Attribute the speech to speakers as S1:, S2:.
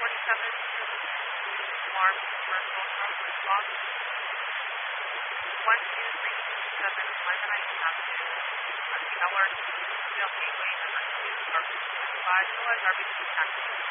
S1: 47 alarm universal stroke response. 12327 Limonite Avenue, Keller, Field Gateway, number 2, RBC 5, otherwise RBC active.